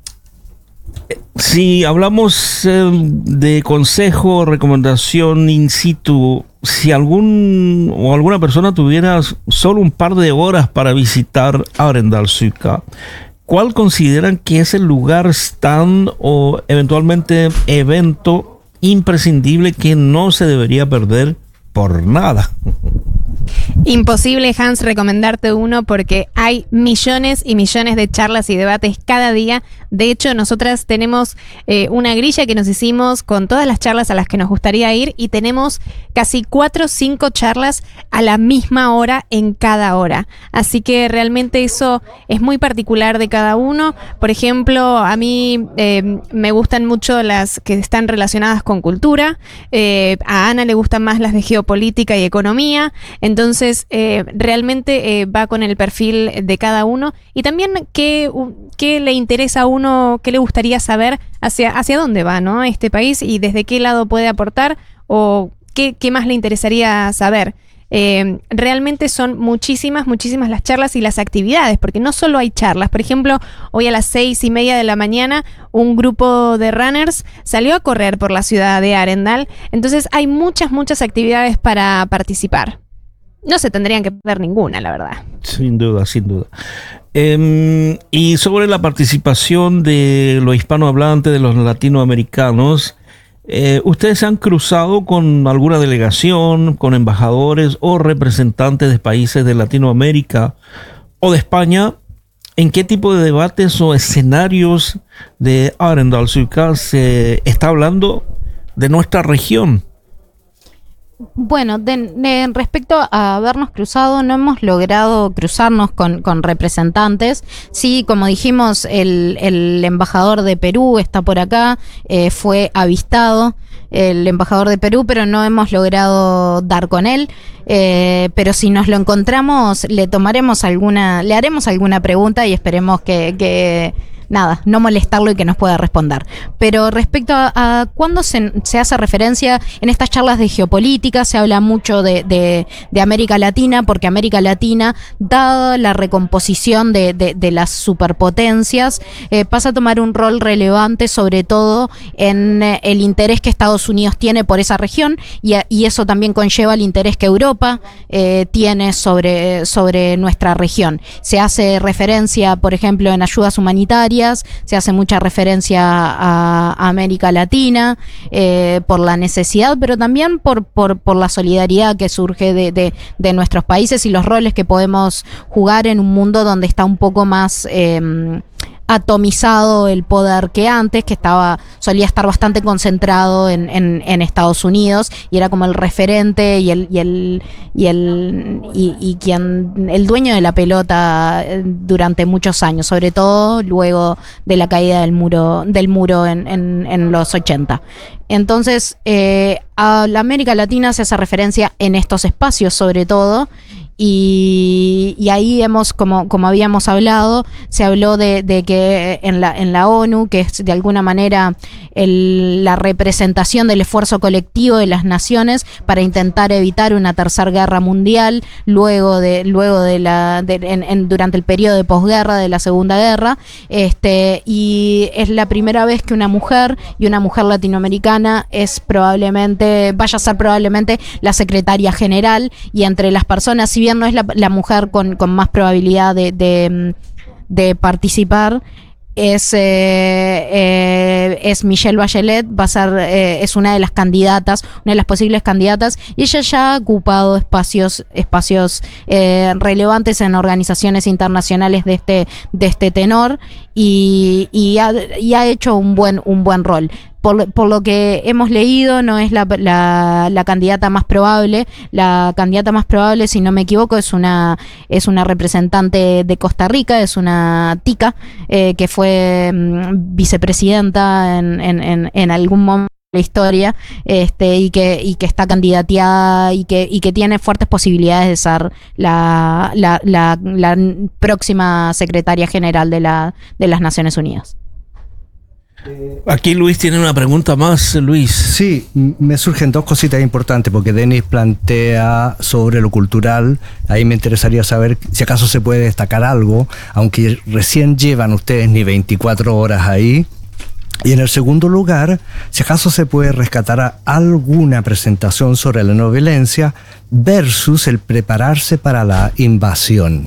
[SPEAKER 2] si hablamos eh, de consejo, recomendación in situ, si algún o alguna persona tuviera solo un par de horas para visitar Arendalsuka, ¿cuál consideran que es el lugar, stand o eventualmente evento imprescindible que no se debería perder por nada?
[SPEAKER 4] Imposible, Hans, recomendarte uno porque hay millones y millones de charlas y debates cada día. De hecho, nosotras tenemos eh, una grilla que nos hicimos con todas las charlas a las que nos gustaría ir, y tenemos casi cuatro o cinco charlas a la misma hora en cada hora. Así que realmente eso es muy particular de cada uno. Por ejemplo, a mí eh, me gustan mucho las que están relacionadas con cultura. Eh, a Ana le gustan más las de geopolítica y economía. Entonces, eh, realmente eh, va con el perfil de cada uno, y también qué, qué le interesa a uno, qué le gustaría saber hacia, hacia dónde va, ¿no?, este país, y desde qué lado puede aportar, o qué, qué más le interesaría saber. Eh, realmente son muchísimas, muchísimas las charlas y las actividades, porque no solo hay charlas. Por ejemplo, hoy a las seis y media de la mañana un grupo de runners salió a correr por la ciudad de Arendal. Entonces hay muchas, muchas actividades para participar. No se tendrían que perder ninguna, la verdad.
[SPEAKER 2] Sin duda, sin duda. Eh, y sobre la participación de los hispanohablantes, de los latinoamericanos, eh, ¿ustedes se han cruzado con alguna delegación, con embajadores o representantes de países de Latinoamérica o de España? ¿En qué tipo de debates o escenarios de Arendalsuka se está hablando de nuestra región?
[SPEAKER 1] Bueno, de, de, respecto a habernos cruzado, no hemos logrado cruzarnos con, con representantes. Sí, como dijimos, el, el embajador de Perú está por acá, eh, fue avistado el embajador de Perú, pero no hemos logrado dar con él. Eh, pero si nos lo encontramos, le tomaremos alguna, le haremos alguna pregunta y esperemos que... que nada, no molestarlo y que nos pueda responder. Pero respecto a, a cuándo se, se hace referencia en estas charlas de geopolítica, se habla mucho de, de, de América Latina, porque América Latina, dada la recomposición de, de, de las superpotencias, eh, pasa a tomar un rol relevante, sobre todo en eh, el interés que Estados Unidos tiene por esa región, y, y eso también conlleva el interés que Europa eh, tiene sobre, sobre nuestra región. Se hace referencia, por ejemplo, en ayudas humanitarias, se hace mucha referencia a, a América Latina eh, por la necesidad, pero también por, por, por la solidaridad que surge de, de, de nuestros países y los roles que podemos jugar en un mundo donde está un poco más... Eh, atomizado el poder que antes, que estaba solía estar bastante concentrado en, en, en Estados Unidos, y era como el referente y el y el y el y, y quien el dueño de la pelota durante muchos años, sobre todo luego de la caída del muro del muro en, en, en los ochenta. Entonces, eh, a la América Latina se hace referencia en estos espacios, sobre todo. y, y ahí hemos, como, como habíamos hablado, se habló de, de que en la, en la ONU, que es de alguna manera el, la representación del esfuerzo colectivo de las naciones para intentar evitar una tercera guerra mundial luego de, luego de la, de, en, en, durante el periodo de posguerra de la Segunda Guerra, este, y es la primera vez que una mujer y una mujer latinoamericana es probablemente, vaya a ser probablemente la secretaria general, y entre las personas, si bien no es la, la mujer con, con más probabilidad de, de, de participar, es, eh, eh, es Michelle Bachelet, va a ser, eh, es una de las candidatas, una de las posibles candidatas, y ella ya ha ocupado espacios, espacios eh, relevantes en organizaciones internacionales de este, de este tenor, y, y, ha, y ha hecho un buen, un buen rol. Por, por lo que hemos leído, no es la, la, la candidata más probable. La candidata más probable, si no me equivoco, es una, es una representante de Costa Rica, es una tica, eh, que fue mm, vicepresidenta en, en, en, en algún momento de la historia, este, y que, y que está candidateada y que, y que tiene fuertes posibilidades de ser la, la, la, la próxima secretaria general de, la, de las Naciones Unidas.
[SPEAKER 2] Aquí Luis tiene una pregunta más, Luis.
[SPEAKER 3] Sí, me surgen dos cositas importantes, porque Denis plantea sobre lo cultural. Ahí me interesaría saber si acaso se puede destacar algo, aunque recién llevan ustedes ni veinticuatro horas ahí. Y en el segundo lugar, si acaso se puede rescatar alguna presentación sobre la no violencia versus el prepararse para la invasión.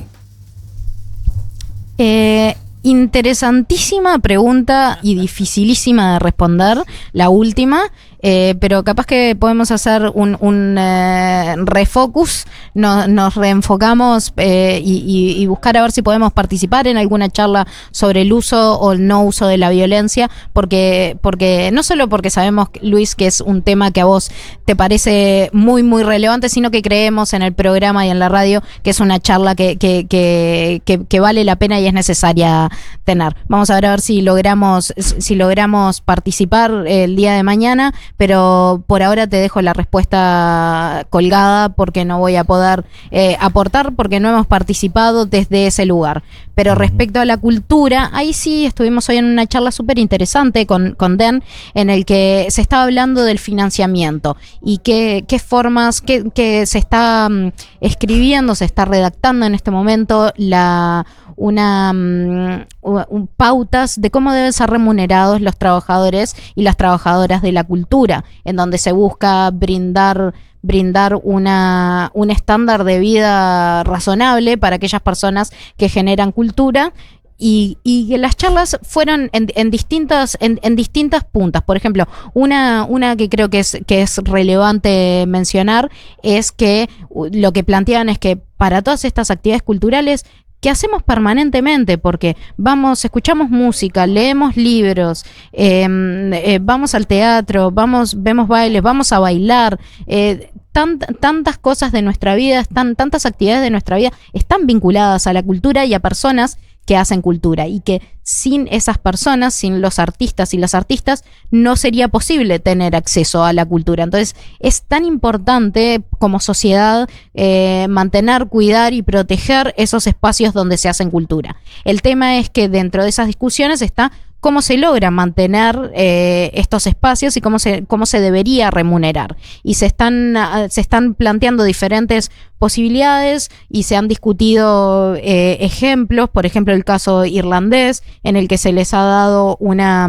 [SPEAKER 1] Eh... Interesantísima pregunta y dificilísima de responder, la última, eh, pero capaz que podemos hacer un, un eh, refocus, no, nos reenfocamos eh, y, y, y buscar a ver si podemos participar en alguna charla sobre el uso o el no uso de la violencia, porque, porque no solo porque sabemos, Luis, que es un tema que a vos te parece muy, muy relevante, sino que creemos en el programa y en la radio que es una charla que, que, que, que, que vale la pena y es necesaria tener. Vamos a ver a ver si logramos si logramos participar el día de mañana, pero por ahora te dejo la respuesta colgada porque no voy a poder eh, aportar porque no hemos participado desde ese lugar. Pero respecto a la cultura, ahí sí estuvimos hoy en una charla súper interesante con, con Den, en el que se estaba hablando del financiamiento y qué, qué formas, qué, qué se está um, escribiendo, se está redactando en este momento la una um, un, pautas de cómo deben ser remunerados los trabajadores y las trabajadoras de la cultura, en donde se busca brindar brindar una, un estándar de vida razonable para aquellas personas que generan cultura. Y, y las charlas fueron en, en distintas en, en distintas puntas. Por ejemplo, una, una que creo que es, que es relevante mencionar es que lo que plantean es que para todas estas actividades culturales que hacemos permanentemente, porque vamos, escuchamos música, leemos libros, eh, eh, vamos al teatro, vamos, vemos bailes, vamos a bailar, eh, tant, tantas cosas de nuestra vida, están, tantas actividades de nuestra vida están vinculadas a la cultura y a personas que hacen cultura, y que sin esas personas, sin los artistas y las artistas, no sería posible tener acceso a la cultura. Entonces es tan importante como sociedad eh, mantener, cuidar y proteger esos espacios donde se hacen cultura. El tema es que dentro de esas discusiones está cómo se logra mantener eh, estos espacios y cómo se, cómo se debería remunerar. Y se están, se están planteando diferentes posibilidades y se han discutido eh, ejemplos, por ejemplo el caso irlandés, en el que se les ha dado una...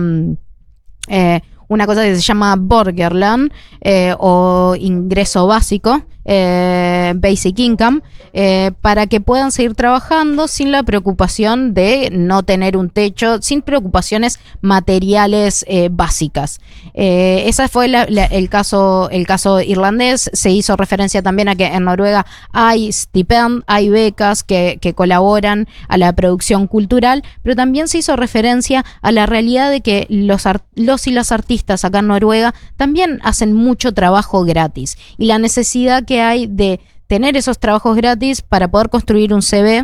[SPEAKER 1] Eh, una cosa que se llama Borgerland eh, o ingreso básico, eh, Basic Income, eh, para que puedan seguir trabajando sin la preocupación de no tener un techo, sin preocupaciones materiales eh, básicas. Eh, ese fue la, la, el caso el caso irlandés. Se hizo referencia también a que en Noruega hay stipend, hay becas que, que colaboran a la producción cultural, pero también se hizo referencia a la realidad de que los, art, los y las artistas acá en Noruega también hacen mucho trabajo gratis, y la necesidad que hay de tener esos trabajos gratis para poder construir un C V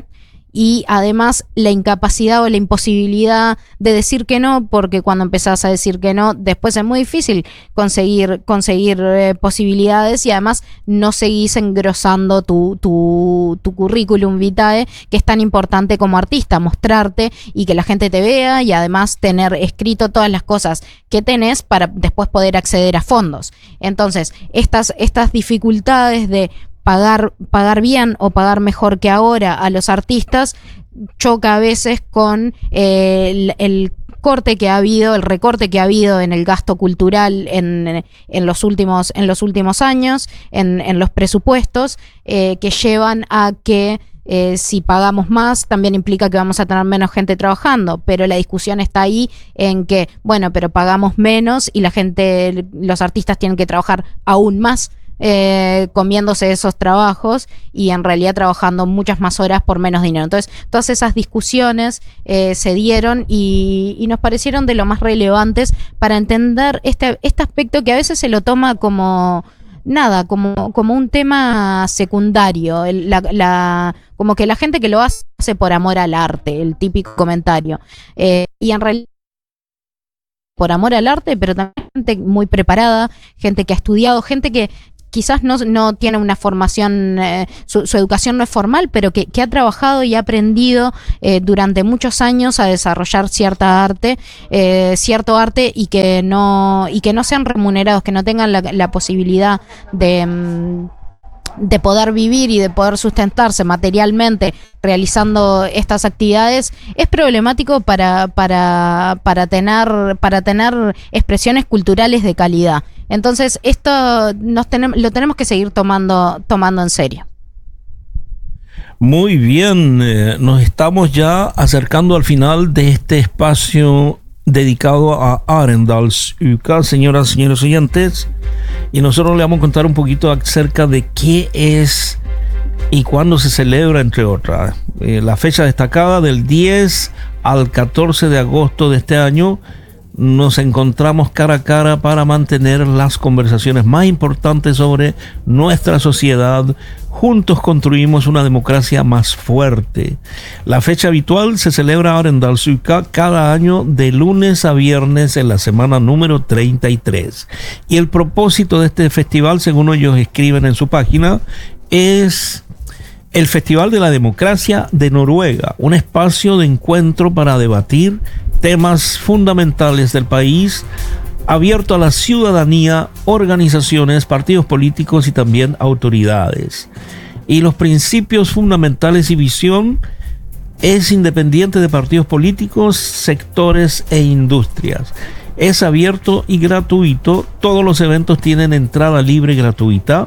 [SPEAKER 1] y además la incapacidad o la imposibilidad de decir que no, porque cuando empezás a decir que no, después es muy difícil conseguir, conseguir eh, posibilidades, y además no seguís engrosando tu, tu, tu currículum vitae, que es tan importante como artista, mostrarte y que la gente te vea, y además tener escrito todas las cosas que tenés para después poder acceder a fondos. Entonces, estas, estas dificultades de pagar, pagar bien o pagar mejor que ahora a los artistas choca a veces con eh, el, el corte que ha habido, el recorte que ha habido en el gasto cultural en, en los últimos, en los últimos años, en, en los presupuestos, eh, que llevan a que Eh, si pagamos más, también implica que vamos a tener menos gente trabajando, pero la discusión está ahí en que, bueno, pero pagamos menos y la gente, los artistas tienen que trabajar aún más, eh, comiéndose esos trabajos y en realidad trabajando muchas más horas por menos dinero. Entonces, todas esas discusiones eh, se dieron y, y nos parecieron de lo más relevantes para entender este, este aspecto que a veces se lo toma como... nada, como, como un tema secundario, el, la, la, como que la gente que lo hace, hace por amor al arte, el típico comentario. Eh, y en realidad, por amor al arte, pero también gente muy preparada, gente que ha estudiado, gente que quizás no, no tiene una formación, eh, su, su educación no es formal, pero que, que ha trabajado y ha aprendido eh, durante muchos años a desarrollar cierta arte, eh, cierto arte y que no y que no sean remunerados, que no tengan la, la posibilidad de, de poder vivir y de poder sustentarse materialmente realizando estas actividades, es problemático para, para, para tener, para tener expresiones culturales de calidad. Entonces, esto nos tenemos, lo tenemos que seguir tomando, tomando en serio.
[SPEAKER 2] Muy bien, eh, nos estamos ya acercando al final de este espacio dedicado a Arendalsuka, señoras y señores oyentes, y nosotros le vamos a contar un poquito acerca de qué es y cuándo se celebra, entre otras. Eh, la fecha destacada del diez al catorce de agosto de este año. Nos encontramos cara a cara para mantener las conversaciones más importantes sobre nuestra sociedad. Juntos construimos una democracia más fuerte. La fecha habitual se celebra ahora en Arendalsuka cada año de lunes a viernes en la semana número treinta y tres. Y el propósito de este festival, según ellos escriben en su página, es el Festival de la Democracia de Noruega, un espacio de encuentro para debatir temas fundamentales del país, abierto a la ciudadanía, organizaciones, partidos políticos y también autoridades. Y los principios fundamentales y visión es independiente de partidos políticos, sectores e industrias. Es abierto y gratuito. Todos los eventos tienen entrada libre y gratuita.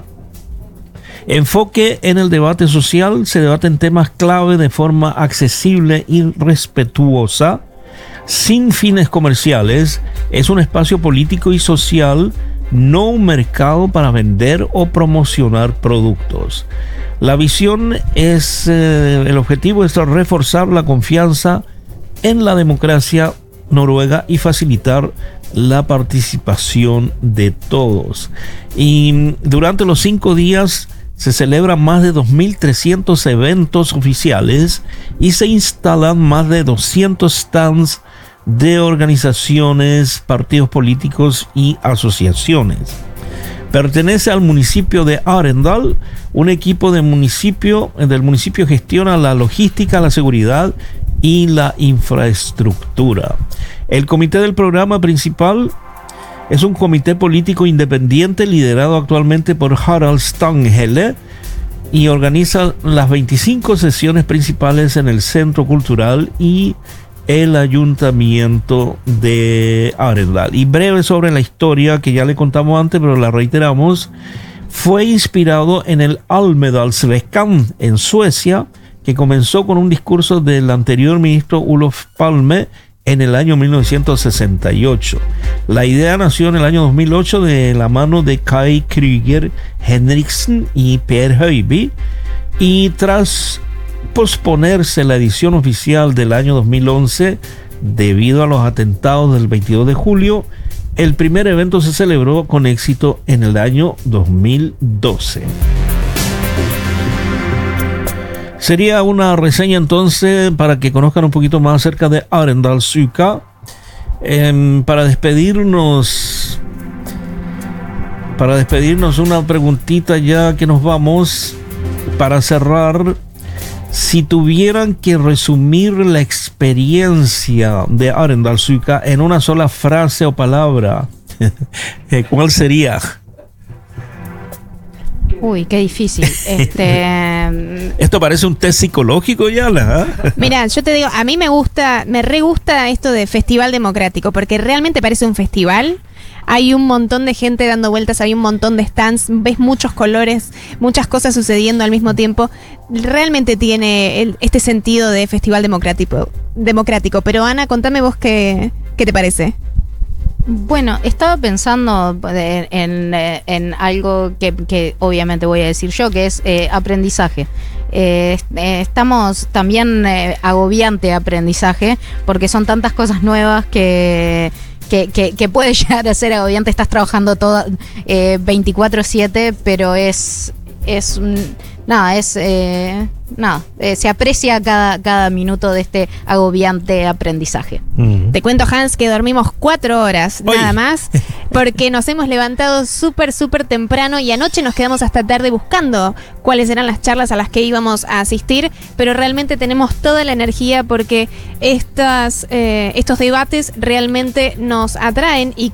[SPEAKER 2] Enfoque en el debate social. Se debaten temas clave de forma accesible y respetuosa, sin fines comerciales. Es un espacio político y social, no un mercado para vender o promocionar productos. La visión es, eh, el objetivo es reforzar la confianza en la democracia noruega y facilitar la participación de todos. Y durante los cinco días se celebran más de dos mil trescientos eventos oficiales y se instalan más de doscientos stands de organizaciones, partidos políticos y asociaciones. Pertenece al municipio de Arendal. Un equipo de municipio, del municipio gestiona la logística, la seguridad y la infraestructura. El comité del programa principal es un comité político independiente liderado actualmente por Harald Stanghelle y organiza las veinticinco sesiones principales en el Centro Cultural y el Ayuntamiento de Arendal. Y breve sobre la historia que ya le contamos antes, pero la reiteramos. Fue inspirado en el Almedalsveckan en Suecia, que comenzó con un discurso del anterior ministro Olof Palme en el año mil novecientos sesenta y ocho. La idea nació en el año dos mil ocho de la mano de Kai Krüger Henriksen y Per Høiby, y tras posponerse la edición oficial del año dos mil once debido a los atentados del veintidós de julio, el primer evento se celebró con éxito en el año dos mil doce. Sería una reseña entonces para que conozcan un poquito más acerca de Arendalsuka. Eh, para despedirnos, para despedirnos una preguntita ya que nos vamos para cerrar. Si tuvieran que resumir la experiencia de Arendalsuka en una sola frase o palabra, ¿cuál sería?
[SPEAKER 1] Uy, qué difícil. Este,
[SPEAKER 2] Esto parece un test psicológico, Yala. ¿eh?
[SPEAKER 4] Mira, yo te digo, a mí me gusta, me re gusta esto de festival democrático, porque realmente parece un festival. Hay un montón de gente dando vueltas, hay un montón de stands, ves muchos colores, muchas cosas sucediendo al mismo tiempo. Realmente tiene el, este sentido de festival democrático, democrático. Pero Ana, contame vos qué, qué te parece.
[SPEAKER 1] Bueno, estaba pensando en, en, en algo que, que obviamente voy a decir yo, que es eh, aprendizaje. Eh, eh, estamos también eh, agobiante aprendizaje, porque son tantas cosas nuevas que... Que, que, que puede llegar a ser agobiante. Estás trabajando todo eh, veinticuatro siete, pero es es nada, es eh, nada, eh, se aprecia cada, cada minuto de este agobiante aprendizaje.
[SPEAKER 2] Mm.
[SPEAKER 4] Te cuento, Hans, que dormimos cuatro horas,
[SPEAKER 2] ¡Uy!
[SPEAKER 4] nada más, porque nos hemos levantado súper, súper temprano y anoche nos quedamos hasta tarde buscando cuáles eran las charlas a las que íbamos a asistir, pero realmente tenemos toda la energía porque estas, eh, estos debates realmente nos atraen y